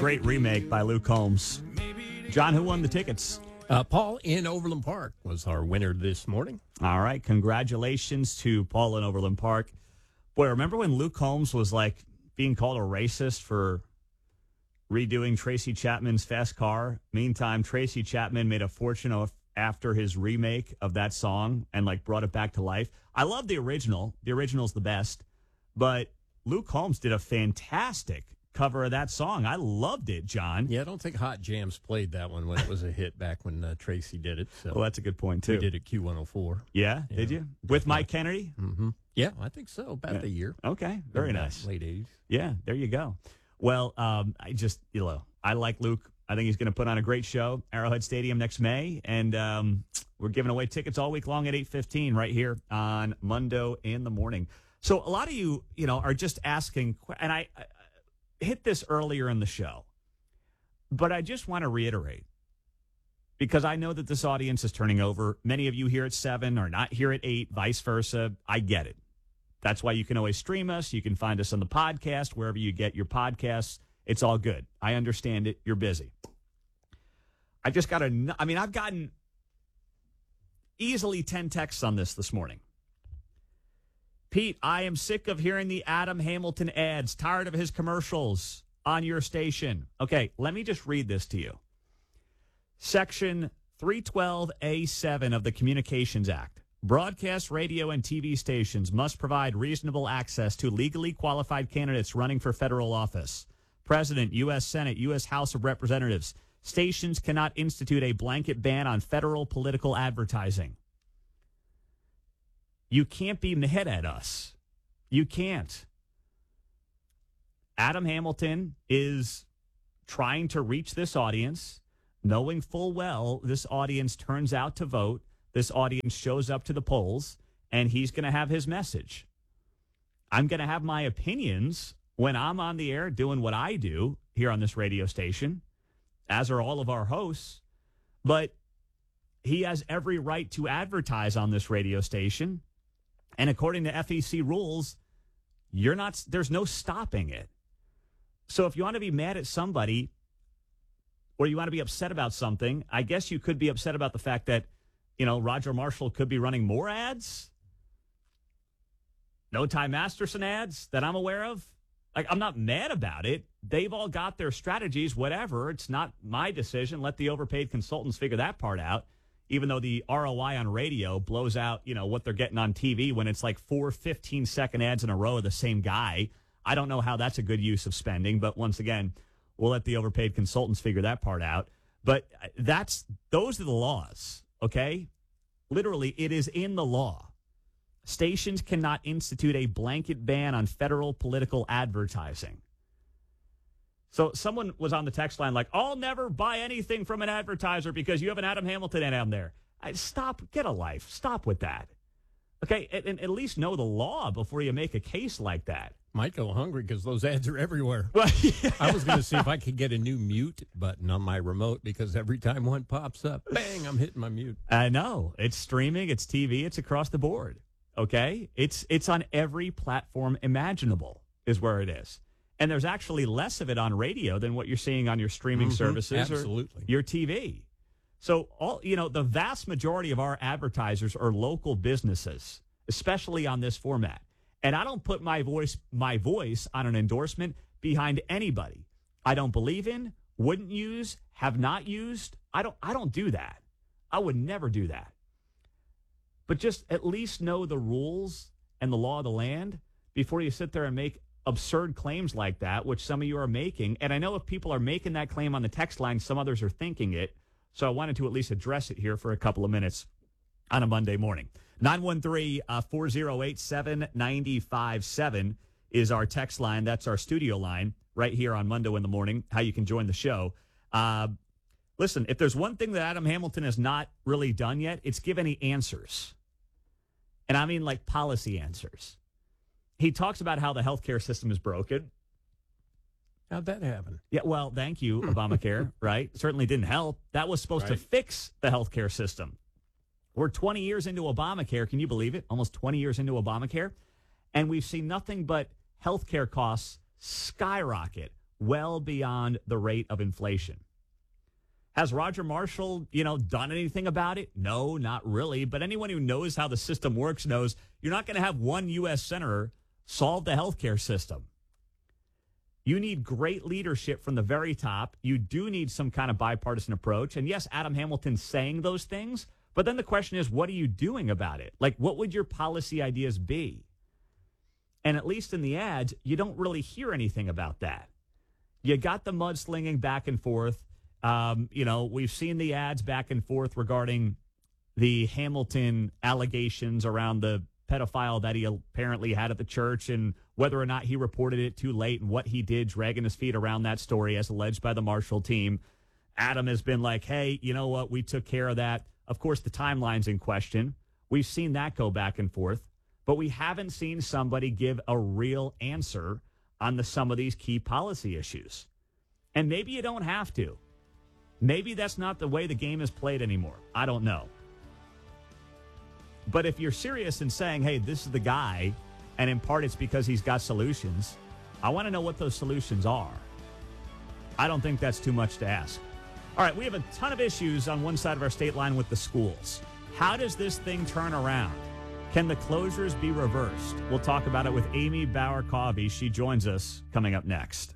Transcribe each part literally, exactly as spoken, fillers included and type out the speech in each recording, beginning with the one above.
great remake by Luke Combs. John, who won the tickets? Uh, Paul in Overland Park was our winner this morning. All right. Congratulations to Paul in Overland Park. Boy, remember when Luke Combs was like being called a racist for redoing Tracy Chapman's Fast Car? Meantime, Tracy Chapman made a fortune of, after his remake of that song and like brought it back to life. I love the original. The original's the best. But Luke Combs did a fantastic cover of that song. I loved it, John. Yeah, I don't think Hot Jams played that one when it was a hit back when uh, Tracy did it. So well, that's a good point, too. We did it Q one oh four. Yeah, yeah, did you? With Mike Kennedy? Mm-hmm. Yeah, I think so. About yeah. a year. Okay, very in nice. Late eighties. Yeah, there you go. Well, um, I just, you know, I like Luke. I think he's going to put on a great show, Arrowhead Stadium next May. And um, we're giving away tickets all week long at eight fifteen right here on Mundo in the morning. So a lot of you, you know, are just asking, and I, I hit this earlier in the show, but I just want to reiterate, because I know that this audience is turning over. Many of you here at seven are not here at eight, vice versa. I get it. That's why you can always stream us. You can find us on the podcast, wherever you get your podcasts. It's all good. I understand it. You're busy. I just got a, I mean, I've gotten easily ten texts on this this morning. Pete, I am sick of hearing the Adam Hamilton ads, tired of his commercials on your station. Okay, let me just read this to you. Section three twelve A seven of the Communications Act. Broadcast radio and T V stations must provide reasonable access to legally qualified candidates running for federal office. President, U S Senate, U S House of Representatives. Stations cannot institute a blanket ban on federal political advertising. You can't be mad at us. You can't. Adam Hamilton is trying to reach this audience, knowing full well this audience turns out to vote, this audience shows up to the polls, and he's going to have his message. I'm going to have my opinions when I'm on the air doing what I do here on this radio station, as are all of our hosts, but he has every right to advertise on this radio station. And according to F E C rules, you're not, there's no stopping it. So if you want to be mad at somebody or you want to be upset about something, I guess you could be upset about the fact that, you know, Roger Marshall could be running more ads. No Ty Masterson ads that I'm aware of. Like, I'm not mad about it. They've all got their strategies, whatever. It's not my decision. Let the overpaid consultants figure that part out. Even though the R O I on radio blows out, you know, what they're getting on T V when it's like four fifteen-second ads in a row of the same guy. I don't know how that's a good use of spending, but once again, we'll let the overpaid consultants figure that part out. But that's those are the laws, okay? Literally, it is in the law. Stations cannot institute a blanket ban on federal political advertising. So someone was on the text line like, I'll never buy anything from an advertiser because you have an Adam Hamilton ad on there. I, stop. Get a life. Stop with that. Okay, and, and at least know the law before you make a case like that. Might go hungry because those ads are everywhere. Well, yeah. I was going to see if I could get a new mute button on my remote because every time one pops up, bang, I'm hitting my mute. I know. It's streaming. It's T V. It's across the board. Okay? It's it's on every platform imaginable is where it is. And there's actually less of it on radio than what you're seeing on your streaming mm-hmm, services absolutely. or your T V. So, all you know, the vast majority of our advertisers are local businesses, especially on this format. And I don't put my voice my voice on an endorsement behind anybody I don't believe in, wouldn't use, have not used. I don't I don't do that. I would never do that. But just at least know the rules and the law of the land before you sit there and make absurd claims like that, which some of you are making. And I know if people are making that claim on the text line, some others are thinking it. So I wanted to at least address it here for a couple of minutes on a Monday morning. nine one three, four oh eight, seven nine five seven is our text line. That's our studio line right here on Monday in the morning, how you can join the show. Uh, listen, if there's one thing that Adam Hamilton has not really done yet, it's give any answers. And I mean like policy answers. He talks about how the healthcare system is broken. How'd that happen? Yeah, well, thank you, Obamacare, right? Certainly didn't help. That was supposed right. to fix the healthcare system. We're twenty years into Obamacare. Can you believe it? Almost twenty years into Obamacare. And we've seen nothing but healthcare costs skyrocket well beyond the rate of inflation. Has Roger Marshall, you know, done anything about it? No, not really. But anyone who knows how the system works knows you're not going to have one U S senator solve the healthcare system. You need great leadership from the very top. You do need some kind of bipartisan approach. And yes, Adam Hamilton's saying those things. But then the question is, what are you doing about it? Like, what would your policy ideas be? And at least in the ads, you don't really hear anything about that. You got the mudslinging back and forth. Um, you know, we've seen the ads back and forth regarding the Hamilton allegations around the pedophile that he apparently had at the church and whether or not he reported it too late and what he did, dragging his feet around that story as alleged by the Marshall team. Adam has been like, hey, you know what? We took care of that. Of course, the timeline's in question. We've seen that go back and forth, but we haven't seen somebody give a real answer on the, some of these key policy issues. And maybe you don't have to. Maybe that's not the way the game is played anymore. I don't know. But if you're serious in saying, hey, this is the guy, and in part it's because he's got solutions, I want to know what those solutions are. I don't think that's too much to ask. All right, we have a ton of issues on one side of our state line with the schools. How does this thing turn around? Can the closures be reversed? We'll talk about it with Amy Bauer-Covey. She joins us coming up next.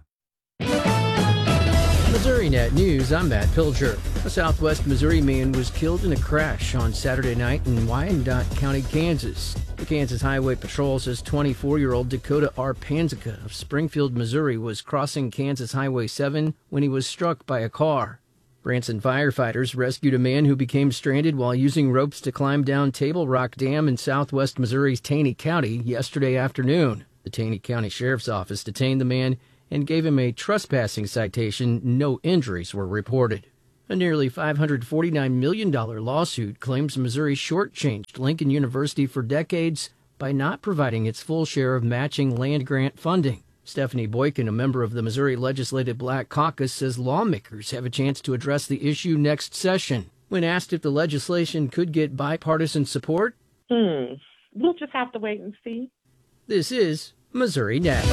Missouri Net News, I'm Matt Pilger. A Southwest Missouri man was killed in a crash on Saturday night in Wyandotte County, Kansas. The Kansas Highway Patrol says twenty-four-year-old Dakota R. Panzica of Springfield, Missouri was crossing Kansas Highway seven when he was struck by a car. Branson firefighters rescued a man who became stranded while using ropes to climb down Table Rock Dam in southwest Missouri's Taney County yesterday afternoon. The Taney County Sheriff's Office detained the man and gave him a trespassing citation. No injuries were reported. A nearly five hundred forty-nine million dollars lawsuit claims Missouri shortchanged Lincoln University for decades by not providing its full share of matching land grant funding. Stephanie Boykin, a member of the Missouri Legislative Black Caucus, says lawmakers have a chance to address the issue next session. When asked if the legislation could get bipartisan support, Hmm, we'll just have to wait and see. This is Missouri Net.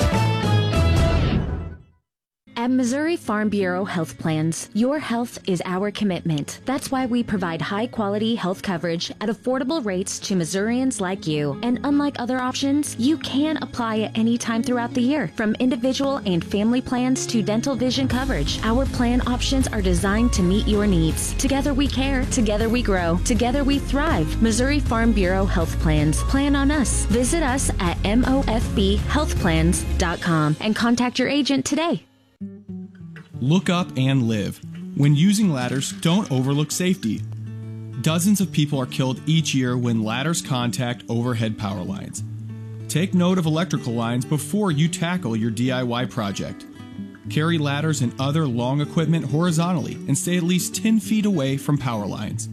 At Missouri Farm Bureau Health Plans, your health is our commitment. That's why we provide high-quality health coverage at affordable rates to Missourians like you. And unlike other options, you can apply at any time throughout the year. From individual and family plans to dental vision coverage, our plan options are designed to meet your needs. Together we care. Together we grow. Together we thrive. Missouri Farm Bureau Health Plans. Plan on us. Visit us at M O F B health plans dot com and contact your agent today. Look up and live. When using ladders, don't overlook safety. Dozens of people are killed each year when ladders contact overhead power lines. Take note of electrical lines before you tackle your D I Y project. Carry ladders and other long equipment horizontally and stay at least ten feet away from power lines.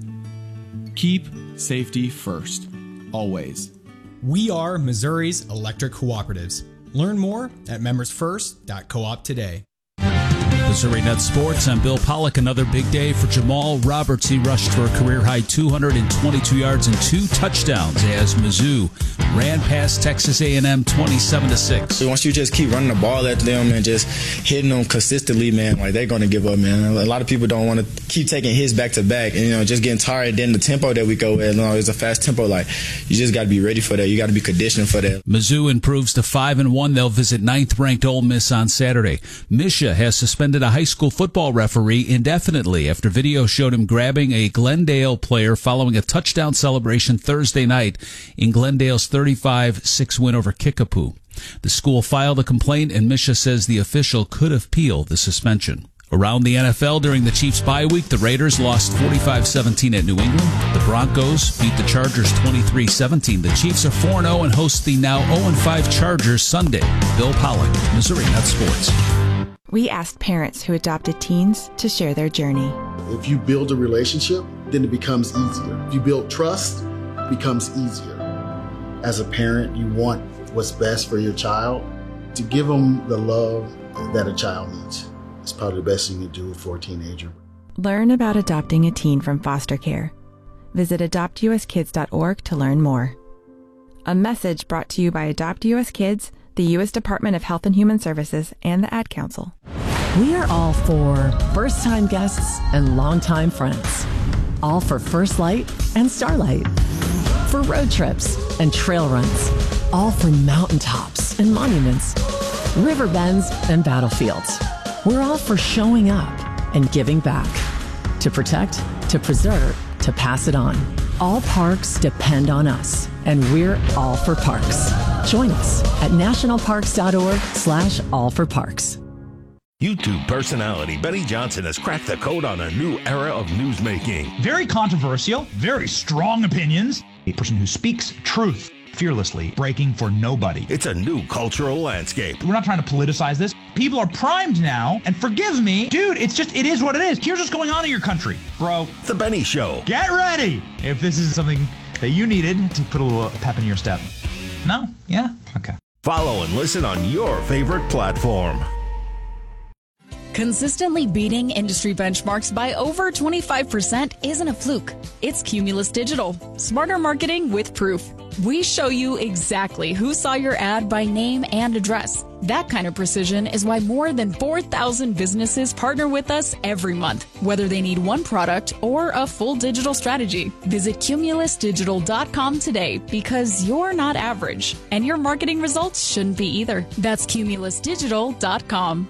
Keep safety first, always. We are Missouri's electric cooperatives. Learn more at members first dot coop today. Missouri Net Sports. I'm Bill Pollock. Another big day for Jamal Roberts. He rushed for a career-high two hundred twenty-two yards and two touchdowns as Mizzou ran past Texas A and M twenty-seven to six. Once you just keep running the ball at them and just hitting them consistently, man, like they're going to give up, man. A lot of people don't want to keep taking hits back-to-back and, you know, just getting tired. Then the tempo that we go at, you know, it's a fast tempo. Like, you just got to be ready for that. You got to be conditioned for that. Mizzou improves to five and one. They'll visit ninth-ranked Ole Miss on Saturday. Misha has suspended a high school football referee indefinitely after video showed him grabbing a Glendale player following a touchdown celebration Thursday night in Glendale's thirty-five six win over Kickapoo. The school filed a complaint, and Misha says the official could appeal the suspension. Around the N F L during the Chiefs' bye week, the Raiders lost forty-five seventeen at New England. The Broncos beat the Chargers twenty-three seventeen. The Chiefs are four and oh and host the now oh and five Chargers Sunday. Bill Pollock, Missouri Net Sports. We asked parents who adopted teens to share their journey. If you build a relationship, then it becomes easier. If you build trust, it becomes easier. As a parent, you want what's best for your child. To give them the love that a child needs. It's probably the best thing you do for a teenager. Learn about adopting a teen from foster care. Visit adopt u s kids dot org to learn more. A message brought to you by Adopt U S Kids, the U S Department of Health and Human Services, and the Ad Council. We are all for first-time guests and longtime friends. All for First Light and Starlight. For road trips and trail runs. All for mountaintops and monuments. River bends and battlefields. We're all for showing up and giving back. To protect, to preserve, to pass it on. All parks depend on us, and we're all for parks. Join us at nationalparks.org slash all for parks. YouTube personality Benny Johnson has cracked the code on a new era of newsmaking. Very controversial, very strong opinions. A person who speaks truth fearlessly, breaking for nobody. It's a new cultural landscape. We're not trying to politicize this. People are primed now, and forgive me, dude, it's just, it is what it is. Here's what's going on in your country, bro. The Benny Show. Get ready if this is something that you needed to put a little pep in your step. No? Yeah? Okay. Follow and listen on your favorite platform. Consistently beating industry benchmarks by over twenty-five percent isn't a fluke. It's Cumulus Digital. Smarter marketing with proof. We show you exactly who saw your ad by name and address. That kind of precision is why more than four thousand businesses partner with us every month, whether they need one product or a full digital strategy. Visit cumulus digital dot com today because you're not average, and your marketing results shouldn't be either. That's cumulus digital dot com.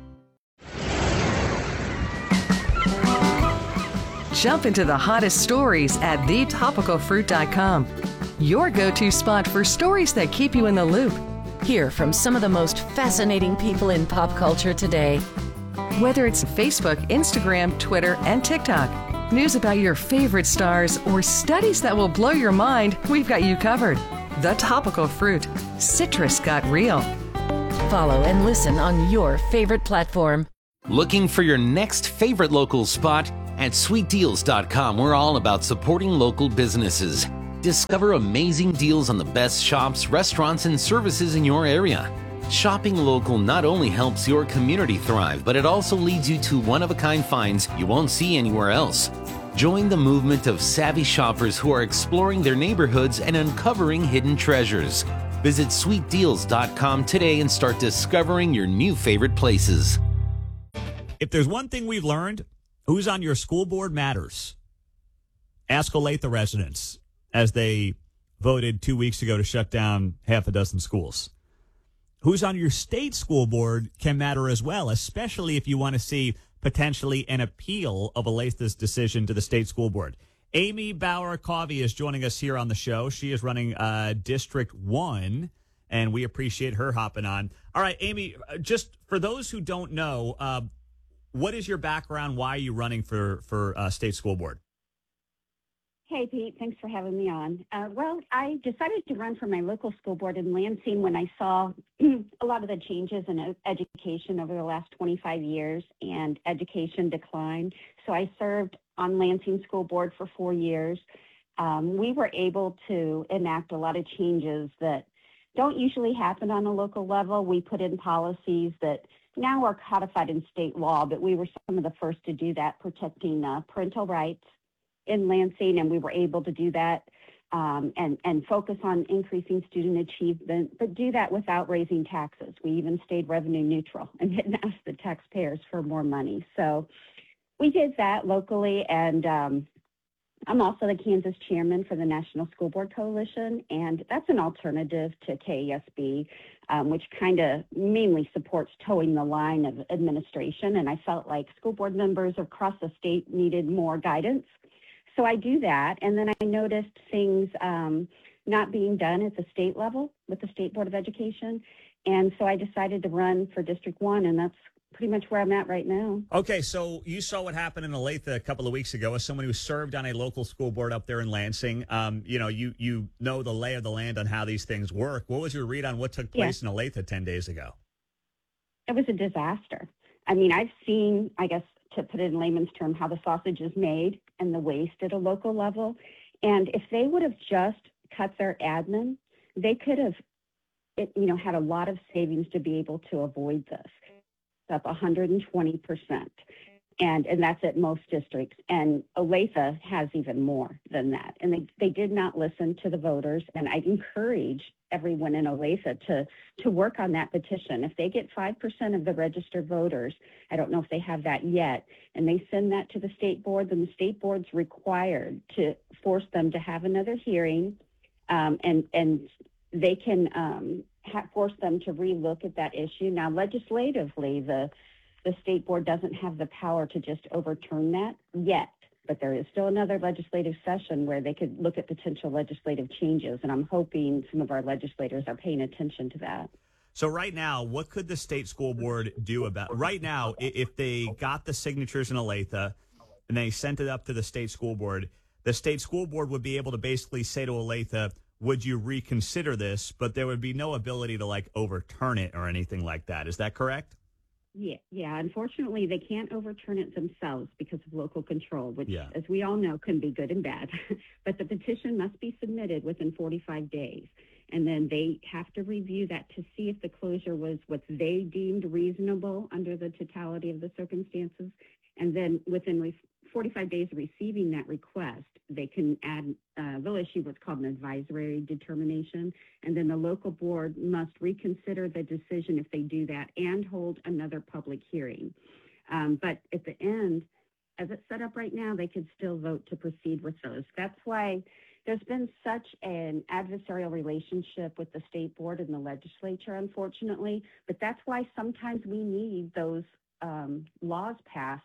Jump into the hottest stories at the topical fruit dot com. Your go-to spot for stories that keep you in the loop. Hear from some of the most fascinating people in pop culture today. Whether it's Facebook, Instagram, Twitter, and TikTok, news about your favorite stars, or studies that will blow your mind, we've got you covered. The Topical Fruit. Citrus got real. Follow and listen on your favorite platform. Looking for your next favorite local spot? At sweet deals dot com, we're all about supporting local businesses. Discover amazing deals on the best shops, restaurants, and services in your area. Shopping local not only helps your community thrive, but it also leads you to one-of-a-kind finds you won't see anywhere else. Join the movement of savvy shoppers who are exploring their neighborhoods and uncovering hidden treasures. Visit sweet deals dot com today and start discovering your new favorite places. If there's one thing we've learned, who's on your school board matters. Ask Olathe residents as they voted two weeks ago to shut down half a dozen schools. Who's on your state school board can matter as well, especially if you want to see potentially an appeal of Olathe's decision to the state school board. Amy Bauer-Covey is joining us here on the show. She is running uh, District one, and we appreciate her hopping on. All right, Amy, just for those who don't know, uh, what is your background? Why are you running for, for uh, state school board? Hey, Pete. Thanks for having me on. Uh, well, I decided to run for my local school board in Lansing when I saw a lot of the changes in education over the last twenty-five years and education decline. So I served on Lansing School Board for four years. Um, we were able to enact a lot of changes that don't usually happen on a local level. We put in policies that now are codified in state law, but we were some of the first to do that, protecting uh, parental rights in Lansing, and we were able to do that um, and, and focus on increasing student achievement, but do that without raising taxes. We even stayed revenue neutral and didn't ask the taxpayers for more money. So we did that locally, and um, I'm also the Kansas chairman for the National School Board Coalition, and that's an alternative to K A S B, um, which kind of mainly supports towing the line of administration, and I felt like school board members across the state needed more guidance. So I do that, and then I noticed things um, not being done at the state level with the State Board of Education, and so I decided to run for District one, and that's pretty much where I'm at right now. Okay, so you saw what happened in Olathe a couple of weeks ago as someone who served on a local school board up there in Lansing. Um, you know, you you know the lay of the land on how these things work. What was your read on what took place yeah. in Olathe ten days ago? It was a disaster. I mean, I've seen, I guess, to put it in layman's term, how the sausage is made and the waste at a local level. And if they would have just cut their admin, they could have, it, you know, had a lot of savings to be able to avoid this. Up one hundred twenty percent. And and that's at most districts. And Olathe has even more than that. And they, they did not listen to the voters. And I encourage everyone in Olathe to, to work on that petition. If they get five percent of the registered voters, I don't know if they have that yet, and they send that to the state board, then the state board's required to force them to have another hearing, um, and, and they can um, ha- force them to relook at that issue. Now, legislatively, the The state board doesn't have the power to just overturn that yet, but there is still another legislative session where they could look at potential legislative changes, and I'm hoping some of our legislators are paying attention to that. So right now, what could the state school board do about right now i- if they got the signatures in Olathe and they sent it up to the state school board? The state school board would be able to basically say to Olathe, would you reconsider this? But there would be no ability to like overturn it or anything like that. Is that correct? Yeah, yeah. Unfortunately, they can't overturn it themselves because of local control, which, Yeah. as we all know, can be good and bad. But the petition must be submitted within forty-five days. And then they have to review that to see if the closure was what they deemed reasonable under the totality of the circumstances. And then within re- forty-five days of receiving that request, they can add, uh, they'll issue what's called an advisory determination. And then the local board must reconsider the decision if they do that and hold another public hearing. Um, but at the end, as it's set up right now, they could still vote to proceed with those. That's why there's been such an adversarial relationship with the state board and the legislature, unfortunately. But that's why sometimes we need those um, laws passed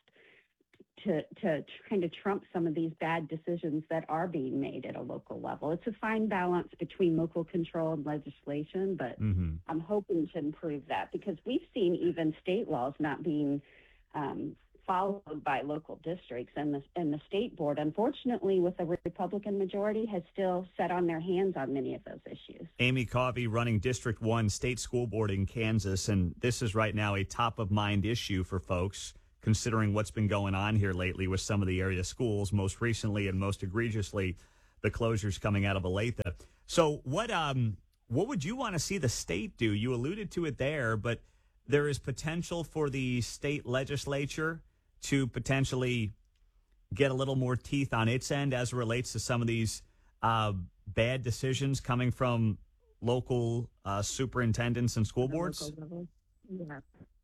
to, to kind of trump some of these bad decisions that are being made at a local level. It's a fine balance between local control and legislation, but Mm-hmm. I'm hoping to improve that because we've seen even state laws not being um, followed by local districts, and the, and the state board, unfortunately, with a Republican majority, has still sat on their hands on many of those issues. Amy Covey running District one State School Board in Kansas, and this is right now a top-of-mind issue for folks, considering what's been going on here lately with some of the area schools, most recently and most egregiously, the closures coming out of Olathe. So what um what would you want to see the state do? You alluded to it there, but there is potential for the state legislature to potentially get a little more teeth on its end as it relates to some of these uh, bad decisions coming from local uh, superintendents and school boards? Yeah.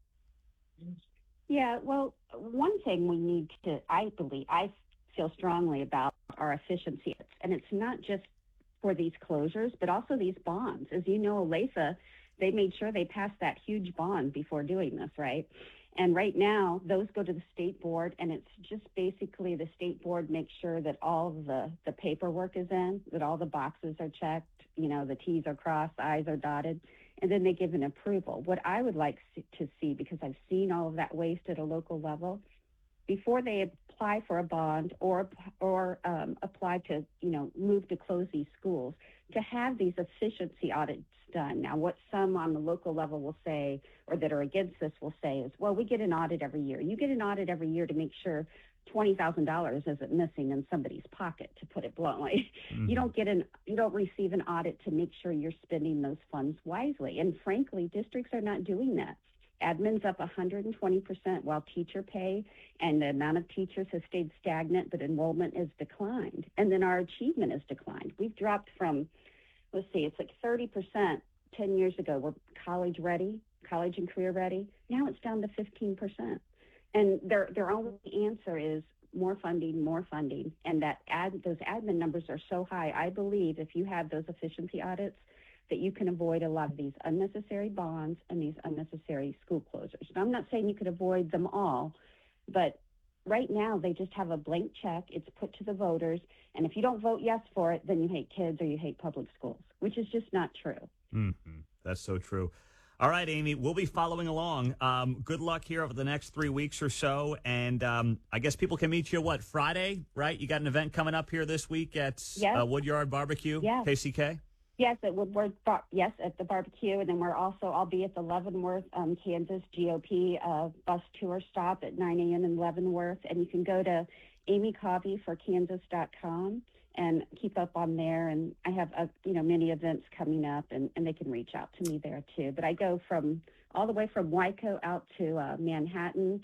Yeah, well, one thing we need to, I believe, I feel strongly about our efficiency, and it's not just for these closures, but also these bonds. As you know, Olathe, they made sure they passed that huge bond before doing this, right? And right now, those go to the state board, and it's just basically the state board makes sure that all of the, the paperwork is in, that all the boxes are checked, you know, the T's are crossed, the I's are dotted, and then they give an approval. What I would like to see, because I've seen all of that waste at a local level, before they apply for a bond or or um, apply to, you know, move to close these schools, to have these efficiency audits done. Now, what some on the local level will say, or that are against this will say, is, well, we get an audit every year. You get an audit every year to make sure twenty thousand dollars isn't missing in somebody's pocket, to put it bluntly. Mm-hmm. You don't get an, you don't receive an audit to make sure you're spending those funds wisely. And frankly, districts are not doing that. Admin's up one hundred twenty percent while teacher pay and the amount of teachers has stayed stagnant, but enrollment has declined. And then our achievement has declined. We've dropped from, let's see, it's like thirty percent ten years ago. We're college ready, college and career ready. Now it's down to fifteen percent. And their their only answer is more funding, more funding. And that ad, those admin numbers are so high. I believe if you have those efficiency audits, that you can avoid a lot of these unnecessary bonds and these unnecessary school closures. Now, I'm not saying you could avoid them all, but right now they just have a blank check. It's put to the voters. And if you don't vote yes for it, then you hate kids or you hate public schools, which is just not true. Mm-hmm. That's so true. All right, Amy, we'll be following along. Um, good luck here over the next three weeks or so. And um, I guess people can meet you, what, Friday, right? You got an event coming up here this week at yes. uh, Woodyard Barbecue, yes. K C K? Yes, at Woodward, bar- yes, at the barbecue. And then we're also, I'll be at the Leavenworth, um, Kansas G O P uh, bus tour stop at nine a.m. in Leavenworth. And you can go to amy covey for kansas dot com and keep up on there. And I have, uh, you know, many events coming up, and, and they can reach out to me there too. But I go from all the way from Waco out to uh, Manhattan,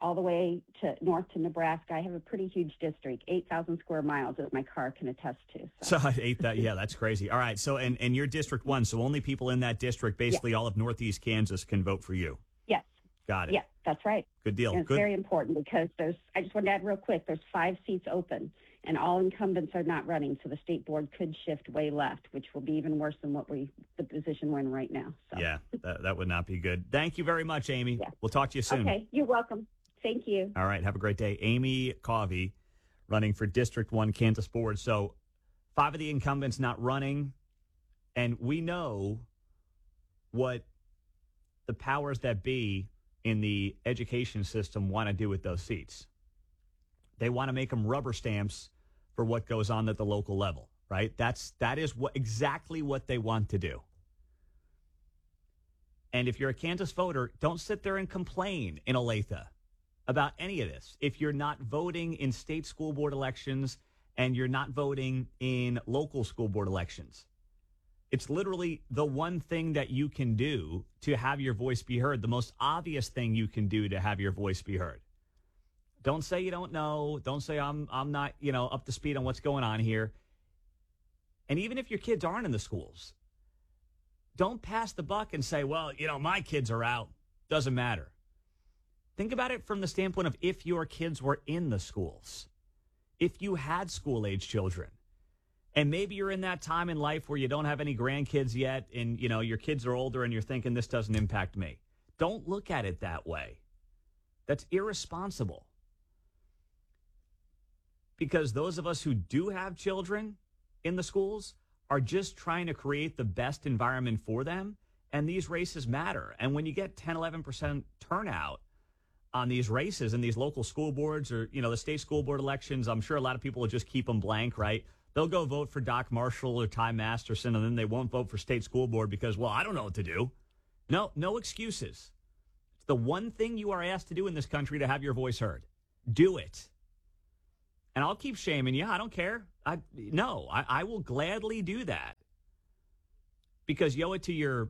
all the way to north to Nebraska. I have a pretty huge district, eight thousand square miles, as my car can attest to. So, so I ate that. Yeah, that's crazy. All right. So, and, and you're District one, so only people in that district, basically yes. all of Northeast Kansas, can vote for you. Yes. Got it. Yeah, that's right. Good deal. And it's Good. very important because there's, I just want to add real quick, there's five seats open, and all incumbents are not running, so the state board could shift way left, which will be even worse than what we, the position we're in right now. So. Yeah, that, that would not be good. Thank you very much, Amy. Yeah. We'll talk to you soon. Okay, you're welcome. Thank you. All right, have a great day. Amy Covey, running for District one Kansas Board. So five of the incumbents not running, and we know what the powers that be in the education system want to do with those seats. They want to make them rubber stamps for what goes on at the local level, right? That's that is what exactly what they want to do. And if you're a Kansas voter, don't sit there and complain in Olathe about any of this. If you're not voting in state school board elections and you're not voting in local school board elections, it's literally the one thing that you can do to have your voice be heard, the most obvious thing you can do to have your voice be heard. Don't say you don't know. Don't say I'm I'm not, you know, up to speed on what's going on here. And even if your kids aren't in the schools, don't pass the buck and say, well, you know, my kids are out. Doesn't matter. Think about it from the standpoint of if your kids were in the schools, if you had school-age children, and maybe you're in that time in life where you don't have any grandkids yet and, you know, your kids are older and you're thinking this doesn't impact me. Don't look at it that way. That's irresponsible. Because those of us who do have children in the schools are just trying to create the best environment for them, and these races matter. And when you get ten, eleven percent turnout on these races and these local school boards or, you know, the state school board elections, I'm sure a lot of people will just keep them blank, right? They'll go vote for Doc Marshall or Ty Masterson, and then they won't vote for state school board because, well, I don't know what to do. No, no excuses. It's the one thing you are asked to do in this country to have your voice heard. Do it. And I'll keep shaming you. I don't care. I No, I, I will gladly do that. Because you owe it to your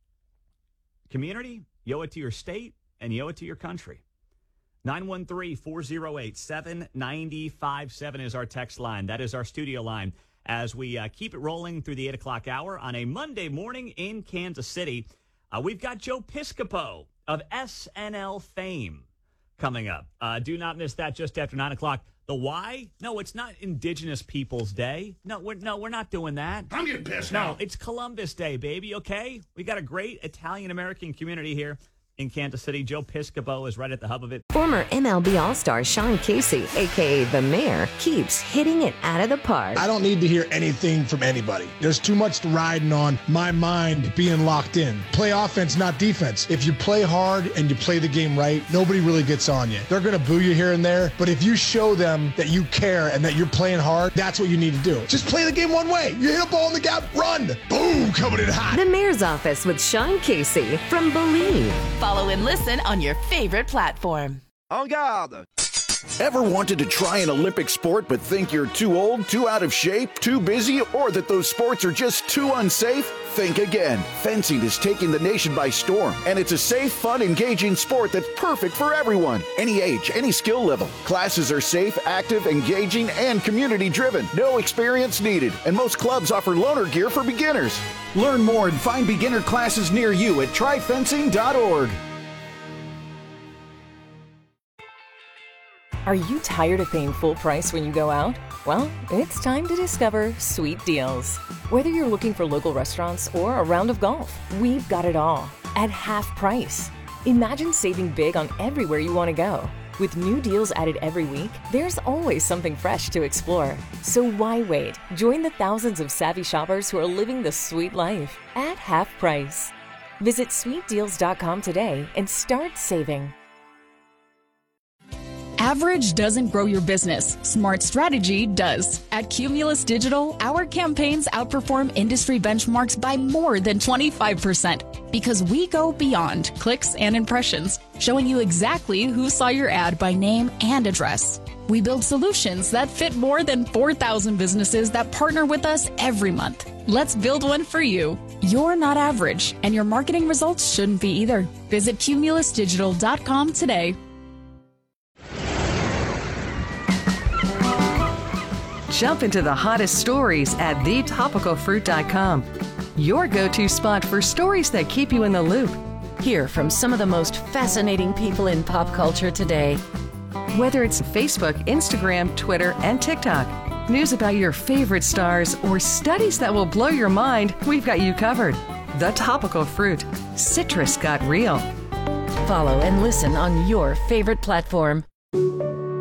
community, you owe it to your state, and you owe it to your country. nine one three, four oh eight, seven nine five seven is our text line. That is our studio line as we uh, keep it rolling through the eight o'clock hour on a Monday morning in Kansas City. Uh, we've got Joe Piscopo of S N L fame coming up. Uh, do not miss that just after nine o'clock. The why? No, it's not Indigenous Peoples Day. No, we're, no, we're not doing that. I'm getting pissed No, now. it's Columbus Day, baby, okay? We got a great Italian-American community here in Kansas City. Joe Piscopo is right at the hub of it. Former M L B All-Star Sean Casey, a k a. The Mayor, keeps hitting it out of the park. I don't need to hear anything from anybody. There's too much riding on my mind being locked in. Play offense, not defense. If you play hard and you play the game right, nobody really gets on you. They're going to boo you here and there, but if you show them that you care and that you're playing hard, that's what you need to do. Just play the game one way. You hit a ball in the gap, run. Boom, coming in hot. The Mayor's Office with Sean Casey from Believe. Follow and listen on your favorite platform. En garde! Ever wanted to try an Olympic sport but think you're too old, too out of shape, too busy, or that those sports are just too unsafe? Think again. Fencing is taking the nation by storm, and it's a safe, fun, engaging sport that's perfect for everyone. Any age, any skill level. Classes are safe, active, engaging, and community-driven. No experience needed, and most clubs offer loaner gear for beginners. Learn more and find beginner classes near you at try fencing dot org. Are you tired of paying full price when you go out? Well, it's time to discover Sweet Deals. Whether you're looking for local restaurants or a round of golf, we've got it all at half price. Imagine saving big on everywhere you want to go. With new deals added every week, there's always something fresh to explore. So why wait? Join the thousands of savvy shoppers who are living the sweet life at half price. Visit sweet deals dot com today and start saving. Average doesn't grow your business. Smart strategy does. At Cumulus Digital, our campaigns outperform industry benchmarks by more than twenty-five percent because we go beyond clicks and impressions, showing you exactly who saw your ad by name and address. We build solutions that fit more than four thousand businesses that partner with us every month. Let's build one for you. You're not average, and your marketing results shouldn't be either. Visit cumulus digital dot com today. Jump into the hottest stories at the topical fruit dot com. Your go-to spot for stories that keep you in the loop. Hear from some of the most fascinating people in pop culture today. Whether it's Facebook, Instagram, Twitter, and TikTok, news about your favorite stars, or studies that will blow your mind, we've got you covered. The Topical Fruit. Citrus got real. Follow and listen on your favorite platform.